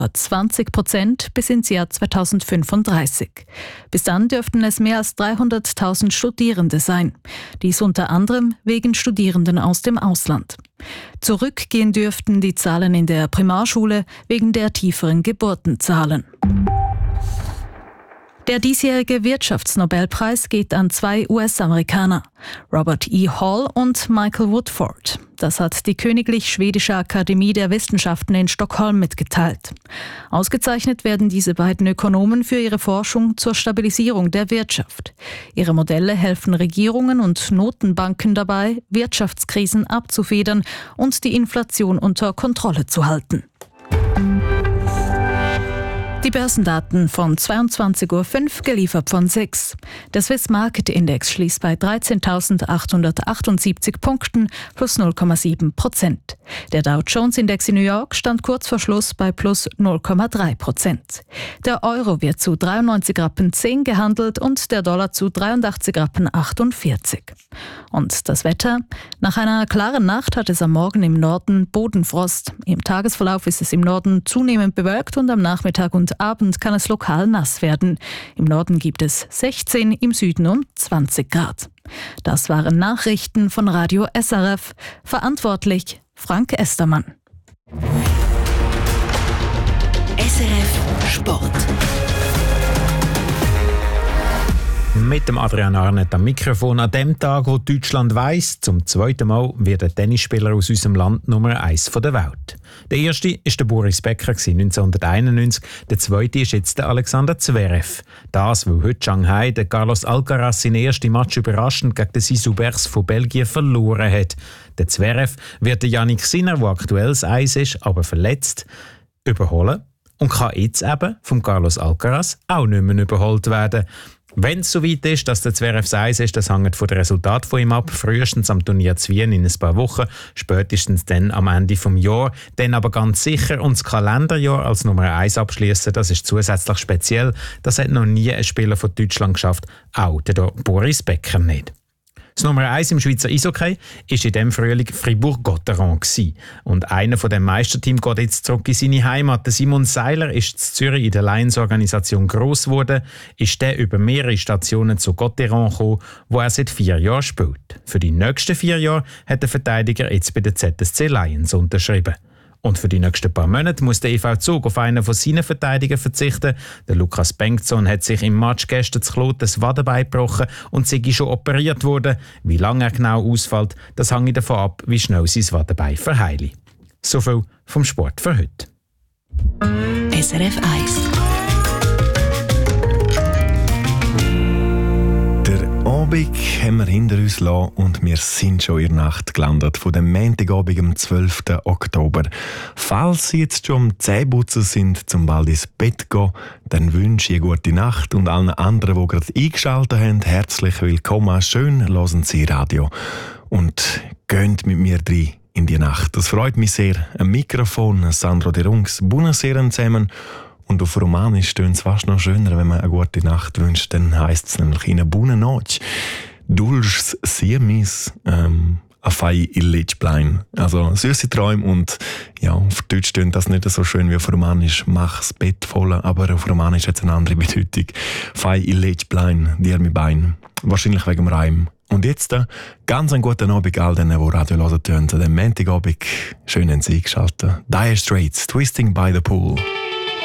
20% bis ins Jahr 2035. Bis dann dürften es mehr als 300.000 Studierende sein. Dies unter anderem wegen Studierenden aus dem Ausland. Zurückgehen dürften die Zahlen in der Primarschule wegen der tieferen Geburtenzahlen. Der diesjährige Wirtschaftsnobelpreis geht an 2 US-Amerikaner, Robert E. Hall und Michael Woodford. Das hat die Königlich Schwedische Akademie der Wissenschaften in Stockholm mitgeteilt. Ausgezeichnet werden diese beiden Ökonomen für ihre Forschung zur Stabilisierung der Wirtschaft. Ihre Modelle helfen Regierungen und Notenbanken dabei, Wirtschaftskrisen abzufedern und die Inflation unter Kontrolle zu halten. Die Börsendaten von 22.05 Uhr geliefert von SIX. Der Swiss Market Index schließt bei 13.878 Punkten plus 0,7%. Der Dow Jones Index in New York stand kurz vor Schluss bei plus 0,3%. Der Euro wird zu 93,10 Rappen gehandelt und der Dollar zu 83,48 Rappen. Und das Wetter? Nach einer klaren Nacht hat es am Morgen im Norden Bodenfrost. Im Tagesverlauf ist es im Norden zunehmend bewölkt und am Nachmittag und Abend kann es lokal nass werden. Im Norden gibt es 16, im Süden um 20 Grad. Das waren Nachrichten von Radio SRF. Verantwortlich Frank Estermann. SRF Sport. Mit dem Adrian Arnett am Mikrofon an dem Tag, wo Deutschland weiss, zum zweiten Mal wird ein Tennisspieler aus unserem Land Nummer 1 der Welt. Der erste war der Boris Becker 1991, der zweite ist jetzt der Alexander Zverev. Das, weil heute Shanghai der Carlos Alcaraz seinen ersten Match überraschend gegen den Sisubers von Belgien verloren hat. Der Zverev wird den Jannik Sinner, der aktuell das Eis ist, aber verletzt, überholen und kann jetzt eben vom Carlos Alcaraz auch nicht mehr überholt werden. Wenn es soweit ist, dass der Zverev 1 ist, das hängt von dem Resultat von ihm ab. Frühestens am Turnier zu Wien in ein paar Wochen, spätestens dann am Ende des Jahres. Dann aber ganz sicher und das Kalenderjahr als Nummer 1 abschließen. Das ist zusätzlich speziell. Das hat noch nie ein Spieler von Deutschland geschafft, auch der Boris Becker nicht. Das Nummer 1 im Schweizer Eishockey war in diesem Frühling Fribourg-Gotteron. Und einer von dem Meisterteam geht jetzt zurück in seine Heimat. Der Simon Seiler ist in Zürich in der Lions-Organisation gross geworden, ist der über mehrere Stationen zu Gotteron gekommen, wo er seit 4 Jahren spielt. Für die nächsten 4 Jahre hat der Verteidiger jetzt bei der ZSC Lions unterschrieben. Und für die nächsten paar Monate muss der EV Zug auf einen von seinen Verteidigern verzichten. Der Lukas Bengtson hat sich im Match gestern zu Kloten das Wadenbein gebrochen und sei schon operiert worden. Wie lange er genau ausfällt, das hängt davon ab, wie schnell sein Wadenbein verheilt. So viel vom Sport für heute. SRF 1. Abend haben wir hinter uns gelassen und wir sind schon in der Nacht gelandet. Von dem Montagabend am 12. Oktober. Falls Sie jetzt schon am Zähneputzen sind, zum bald ins Bett gehen, dann wünsche ich eine gute Nacht und allen anderen, die gerade eingeschaltet haben, herzlich willkommen. Schön hören Sie Radio und gehen mit mir rein in die Nacht. Das freut mich sehr. Am Mikrofon Sandro De Rungs, Buonasera zusammen. Und auf Romanisch tönt es fast noch schöner, wenn man eine gute Nacht wünscht. Dann heisst es nämlich in «Buona noche». «Dulces siemis a fai il Lichtplein». Also süße Träume und ja, auf Deutsch tönt das nicht so schön wie auf Romanisch «Mach das Bett voll», aber auf Romanisch hat es eine andere Bedeutung. «Fai il Lichtplein», «Dir mi bein». Wahrscheinlich wegen dem Reim. Und jetzt ganz einen guten Abend all denen, die Radio hören. Am Montagabend schön haben Sie eingeschaltet. Dire Straits, «Twisting by the Pool».